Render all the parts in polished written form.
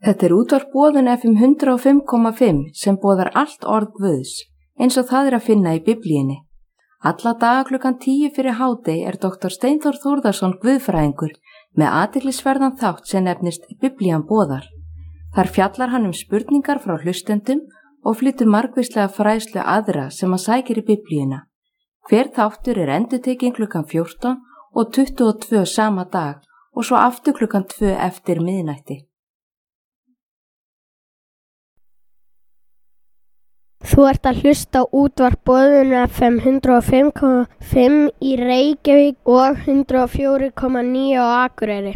Þetta útvarp Boðun FM 105,5 sem boðar allt orð Guðs, eins og það að finna í Biblíunni. Alla daga klukkan 10 fyrir hádegi Dr. Steinþór Þórðarson guðfræðingur með athyglisverðan þátt sem nefnist Biblían boðar. Þar fjallar hann spurningar frá hlustendum og flytur margvíslega fræðslu aðra sem hann sækir í Biblíuna. Hver þáttur endurtekinn klukkan 14 og 22 sama dag og svo aftur klukkan 2 eftir miðnætti. Þú ert að hlusta á útvarp Boðun FM 105,5 í Reykjavík og 104,9 á Akureyri.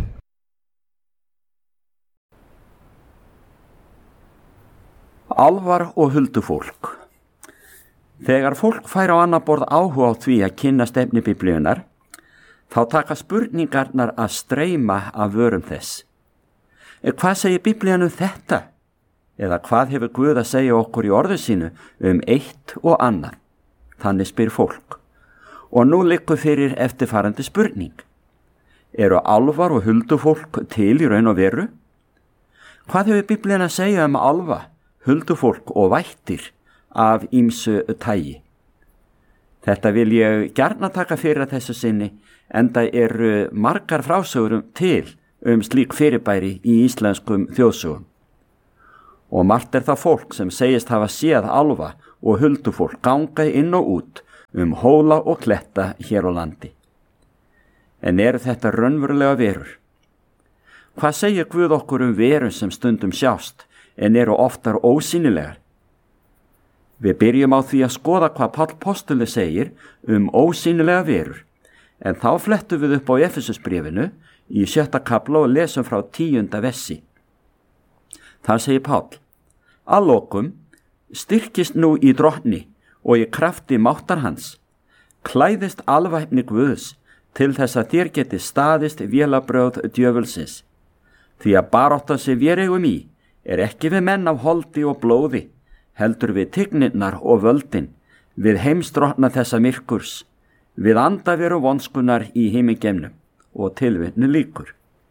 Álfar og huldufólk. Þegar fólk fær á annað borð áhuga á því að kynnast efni Biblíunnar, þá taka spurningarnar að streyma af vörum þess. Hvað segir Biblían þetta? Eða hvað hefur Guð að segja okkur í orðu sínu eitt og annað? Þannig spyr fólk. Og nú liggur fyrir eftirfarandi spurning. Eru álfar og huldufólk til í raun og veru? Hvað hefur Biblían að segja álfa, huldufólk og vættir af ýmsu tagi? Þetta vil ég gjarna taka fyrir að þessu sinni, enda eru margar frásögur til slík fyrirbæri í íslenskum þjóðsögum. Og margt það fólk sem segist hafa séð álfa og huldufólk ganga inn og út hóla og kletta hér á landi. En eru þetta raunverulega verur? Hvað segir Guð okkur verur sem stundum sjást en eru oftar ósýnilegar? Við byrjum á því að skoða hvað Páll postuli segir ósýnilega verur, en þá flettum við upp á Efesusbréfinu í 6. kafla og lesum frá 10. versi. Það segir Páll: Að lokum, styrkist nú í drottni og í krafti máttar hans, klæðist alvæpni Guðs til þess að þér geti staðist vélabrögð djöfulsins. Því að baráttan sem við eigum í ekki við menn af holdi og blóði, heldur við tignirnar og völdin, við heimsdrottna þessa myrkurs, við andaveru vonskunar í himingeimnum, og tilvitnu lýkur.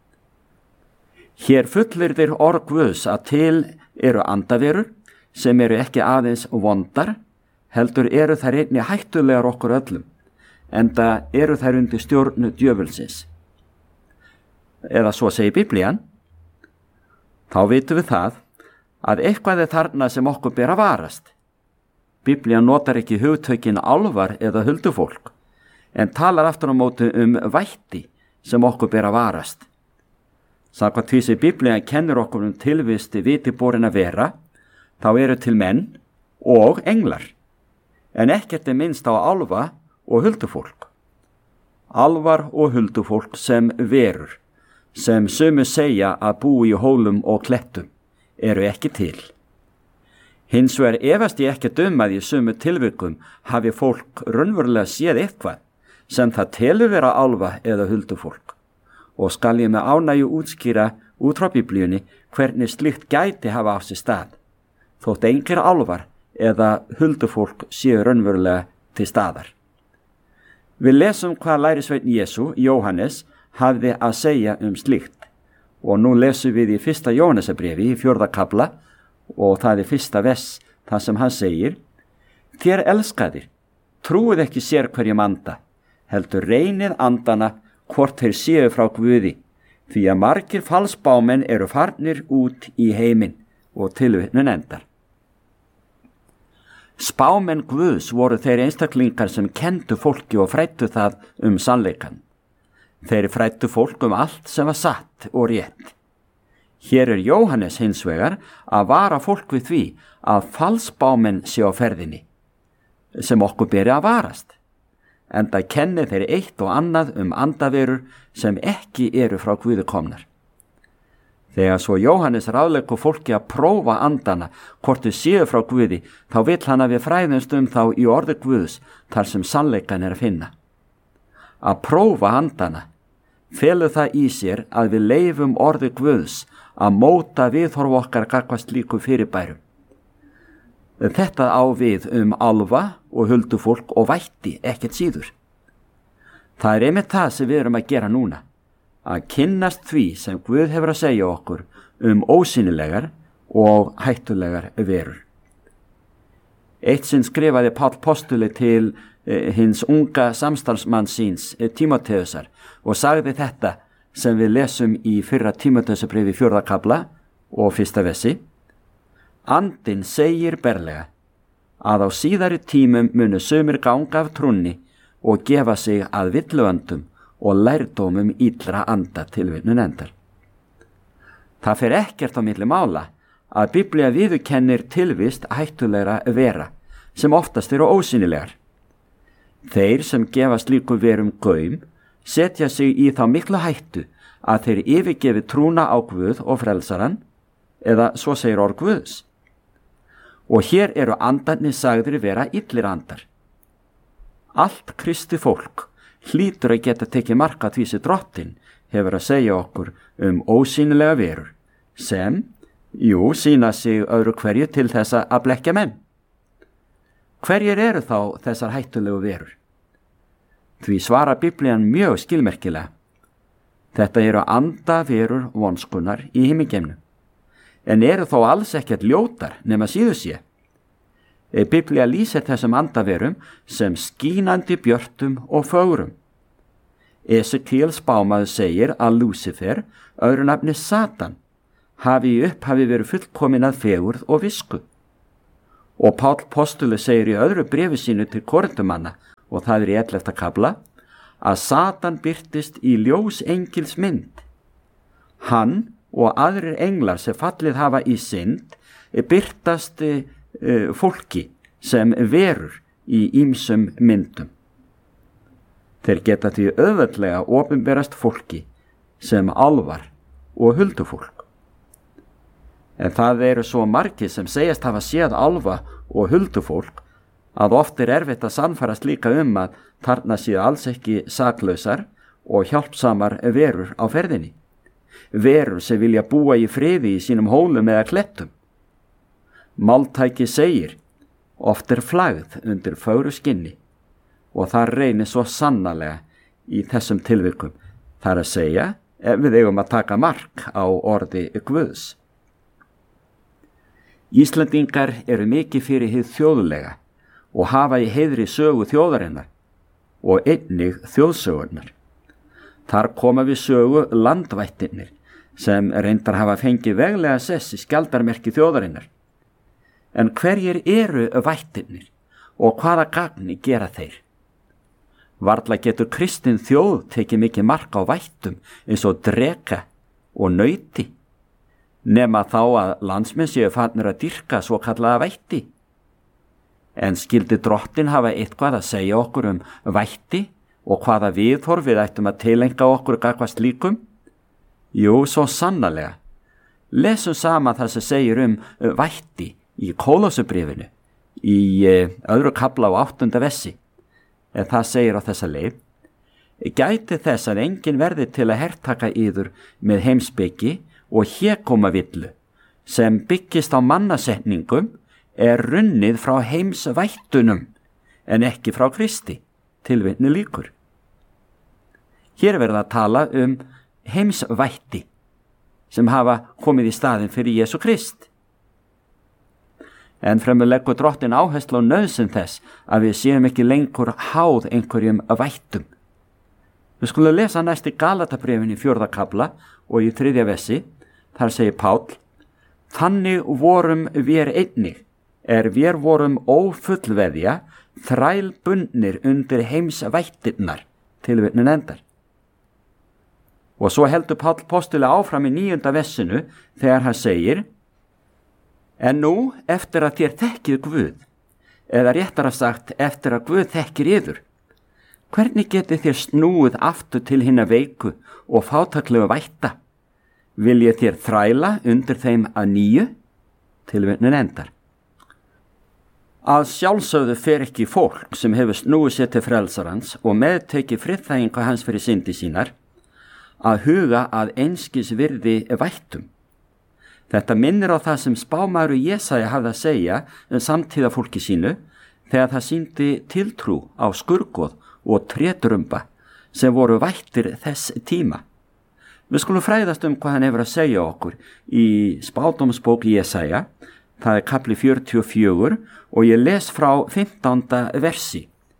Hér fullyrðir orð Guðs að til eru andaverur sem eru ekki aðeins vondar, heldur eru þær einnig hættulegar okkur öllum, enda eru þær undir stjórnu djöfulsins. Eða svo segir Biblían. Þá vitum við það að eitthvað þarna sem okkur ber að varast. Biblían notar ekki hugtökin álfar eða huldufólk, en talar aftur á móti vætti sem okkur ber að varast. Samkvæmt því sem Biblían kennir okkur tilvist vitiborinna vera, þá eru til menn og englar, en ekkert minnst á álfa og huldufólk. Álfar og huldufólk sem verur, sem sumir segja að búi í hólum og klettum, eru ekki til. Hins vegar efast ég ekkert að í sumu tilvikum hafi fólk raunverulega séð eitthvað sem það telur vera álfa eða huldufólk. Og skal ég með ánægju útskýra út frá Biblíunni hvernig slíkt gæti hafa á sér stað, þótt engir álfar eða huldufólk séu raunverulega til staðar. Við lesum hvað lærisveinn Jesú, Jóhannes, hafði að segja slíkt, og nú lesum við í 1. Jóhannesarbréfi í 4. kafla, og það er 1. vers, þar sem hann segir: Þér elskaðir, trúið ekki sér hverjum anda, heldur reynið andana hvort þeir séu frá Guði, því að margir falsbámenn eru farnir út í heiminn, og tilvitnun endar. Spámenn Guðs voru þeir einstaklingar sem kenndu fólki og fræddu það sannleikann. Þeir fræddu fólk allt sem var satt og rétt. Hér er Jóhannes hins vegar að vara fólk við því að falsbámenn séu á ferðinni, sem okkur beri að varast. Enda kenni þeir eitt og annað andaverur sem ekki eru frá Guði komnar. Þegar svo Jóhannes ráðleggur fólki að prófa andana hvort þau séu frá Guði, þá vill hann að við fræðumst þá í orði Guðs þar sem sannleikan að finna. Að prófa andana felur það í sér að við leyfum orði Guðs að móta viðhorf okkar gagnvart slíkum fyrirbærum. Þetta á við álfa og huldufólk og vætti ekkert síður. Það einmitt það sem við erum að gera núna, að kynnast því sem Guð hefur að segja okkur ósýnilegar og hættulegar verur. Eitt sinn skrifaði Páll postuli til hins unga samstarfsmanns síns Tímóteusar og sagði þetta sem við lesum í fyrra Tímóteusarbréfi 4. kafla og 1. versi: Andinn segir berlega að á síðari tímum munu sumir ganga af trúnni og gefa sig að villuöndum og lærdómum illra anda, tilvitnun endar. Það fer ekkert á milli mála að Biblía viðurkennir tilvist hættulegra vera sem oftast eru ósýnilegar. Þeir sem gefa slíku verum gaum setja sig í þá miklu hættu að þeir yfirgefi trúna á Guð og frelsaran, eða svo segir orð Guðs. Og hér eru andarnir sagðir vera illir andar. Allt kristi fólk hlýtur að geta tekið mark á því sem Drottinn hefur að segja okkur ósýnilega verur sem, sýna sig öðru hverju til þess að blekkja menn. Hverjir eru þá þessar hættulegu verur? Því svara Biblían mjög skilmerkilega. Þetta eru andaverur vonskunnar í himingeimnum, en eru þó alls ekkert ljótar nema síður sé. Biblía lýsir þessum andaverum sem skínandi björtum og fögrum. Esekiel spámaður segir að Lúsifer, öðru nafni Satan, hafi í upphafi verið fullkomin að fegurð og visku. Og Páll postuli segir í öðru bréfi sínu til Korintumanna, og það í 11. kafla, að Satan birtist í ljós engils mynd. Hann og aðrir englar sem fallið hafa í synd birtast fólki sem verur í ýmsum myndum. Þeir geta því auðveldlega opinberast fólki sem álfar og huldufólk. En það eru svo margir sem segjast hafa séð álfa og huldufólk að oft erfitt að sannfærast líka að þarna séu alls ekki saklausar og hjálpsamar verur á ferðinni. Verur sem vilja búa í friði í sínum hólum eða klettum. Máltæki segir: oft flagð undir fögru skinni, og það reynir svo sannarlega í þessum tilvikum. Það er að segja ef við eigum að taka mark á orði Guðs. Íslendingar eru mikið fyrir hið þjóðlega og hafa í heiðri sögu þjóðarinnar og einnig þjóðsögurnar. Þar koma við sögu landvættirnir sem reyndar hafa fengið veglega sess í skjaldarmerki þjóðarinnar. En hverjir eru vættirnir og hvaða gagni gera þeir? Varla getur kristin þjóð tekið mikið mark á vættum eins og dreka og nauti, nema þá að landsmenn séu farnir að dýrka svo kallaða vætti. En skildi Drottinn hafa eitthvað að segja okkur vætti og hvaða viðhorf við ættum að tileinka okkur gagnvart slíkum? Jú, svo sannarlega. Lesum saman það sem segir vætti í Kólósebréfinu í 2. kafla á 8. versi. En það segir á þessa leið: Gæti þess að enginn verði til að hertaka yður með heimspeki og hégóma villu sem byggist á mannasetningum runnið frá heimsvættunum en ekki frá Kristi, tilvitnu lýkur. Hér verða að tala heimsvætti sem hafa komið í staðinn fyrir Jesú Krist. En fremur leggur Drottinn áherslu á nauðsyn þess að við séum ekki lengur háð einhverjum vættum. Við skulum lesa næst í Galatabréfinu í 4. kafla og í 3. versi. Þar segir Páll: Þannig vorum við einnig, við vorum ófullveðja, þrælbundnir undir heimsvættirnar, tilvitnun endar. Og svo heldur Páll postuli áfram í 9. versinu þegar hann segir: En nú, eftir að þér þekkið Guð, eða réttara sagt eftir að Guð þekkir yður, hvernig getið þér snúið aftur til hinna veiku og fátæklegu vætta? Viljið þér þræla undir þeim að nýju? Tilvitnun endar. Að sjálfsögðu fer ekki fólk sem hefur snúið sér til frelsarans og meðtekið friðþægingu hans fyrir syndi sínar að huga að einskis virði vættum. Þetta minnir á það sem spámaður Jesaja hafði að segja samtíða fólki sínu þegar það sýndi tiltrú á skurgoð og trétrumba sem voru vættir þess tíma. Við skulum fræðast hvað hann hefur að segja okkur í spádómsbók Jesaja, það kapli 44 og ég les frá 15. versi.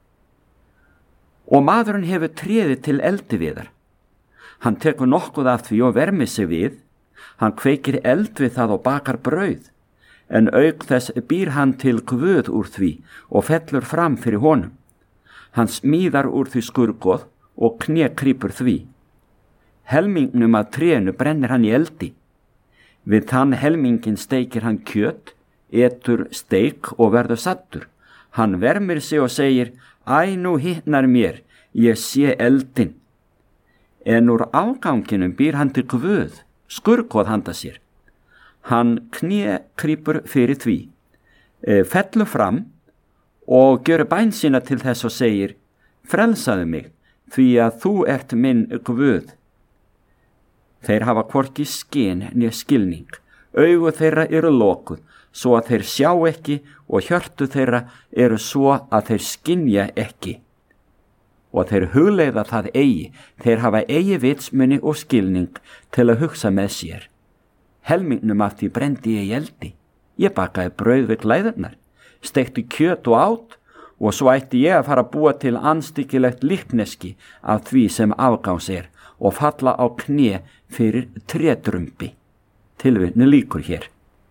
Og maðurinn hefur tréðið til eldiviðar. Hann tekur nokkuð af því og vermir sig við, hann kveikir eld við það og bakar brauð, en auk þess býr hann til guð úr því og fellur fram fyrir honum. Hann smíðar úr því skurgoð og kné krýpur því. Helmingnum af trénu brennir hann í eldi. Við þann helmingin steikir hann kjöt, etur steik og verður saddur. Hann vermir sig og segir, æ, nú hitnar mér, ég sé eldin. En úr afganginum býr hann til guð, skurgoð handa sér. Hann kné krýpur fyrir því, fellur fram og gjör bæn sína til þess og segir, frelsaðu mig, því að þú ert minn guð. Þeir hafa hvorki skyn né skilning, augu þeirra eru lokuð, svo að þeir sjá ekki og hjörtu þeirra eru svo að þeir skynja ekki. Og þeir hugleiða það eigi, þeir hafa eigi vitsmuni og skilning til að hugsa með sér. Helmingnum af því brendi ég í eldi, ég bakaði brauð við glæðurnar, steikti kjöt og át, og svo ætti ég að fara að búa til andstyggilegt líkneski af því sem afgáns og falla á kné fyrir trédrumbi. Tilvitnu lýkur hér.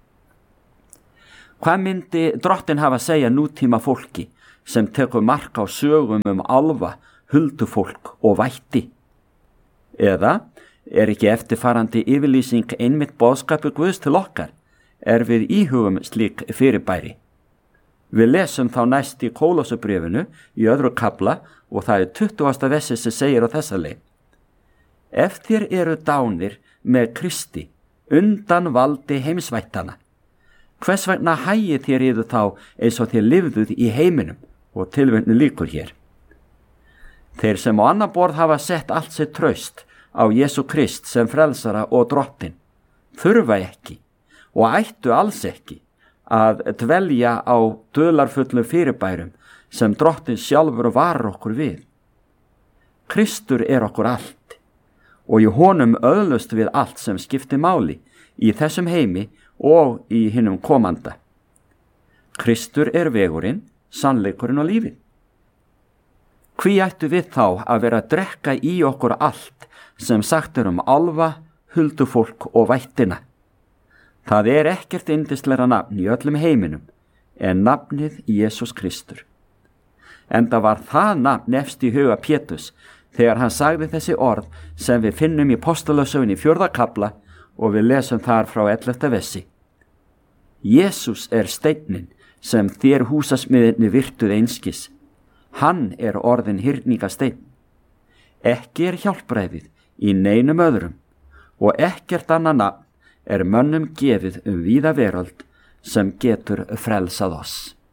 Hvað myndi Drottinn hafa að segja nútíma fólki sem tekur mark á sögum álfa, huldufólk og vætti? Eða ekki eftirfarandi yfirlýsing einmitt boðskapur Guðs til okkar, við íhugum slík fyrirbæri? Við lesum þá næst í Kólosubréfinu í 2. kafla og það 20. versi sem segir á þessa leið. Ef þér eru dánir með Kristi undan valdi heimsvættana, hvers vegna hægið þér yður þá eins og þér lifðuð í heiminum? Og tilvitnu lýkur hér. Þeir sem á annan borð hafa sett allt sitt traust á Jesú Krist sem frelsara og Drottinn, þurfa ekki og ættu alls ekki að dvelja á dularfullum fyrirbærum sem Drottinn sjálfur varar okkur við. Kristur okkur allt, og í honum öðlust við allt sem skiptir máli í þessum heimi og í hinum komanda. Kristur vegurinn, sannleikurinn og lífið. Hví ættu við þá að vera að drekka í okkur allt sem sagt álfa, huldufólk og vættina? Það ekkert yndislegra nafn í öllum heiminum en nafnið Jesús Kristur. Enda var það nafn efst í huga Péturs þegar hann sagði þessi orð sem við finnum í Postulasögunni 4. kafla og við lesum þar frá 11. versi. Jesús steinninn sem þér húsasmiðirnir virtuð einskis. Hann orðinn hyrningasteinn. Ekki hjálpræðið í neinum öðrum og ekkert annað nafn mönnum gefið víða veröld sem getur frelsað oss.